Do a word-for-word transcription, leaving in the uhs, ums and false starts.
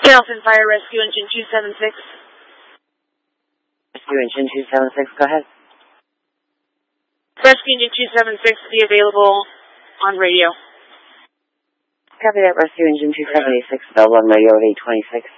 Charleston Fire Rescue Engine two seven six. Rescue Engine two seven six, go ahead. Rescue Engine two seven six be available on radio. Copy that, Rescue Engine two seven six, available on radio at eight twenty-six.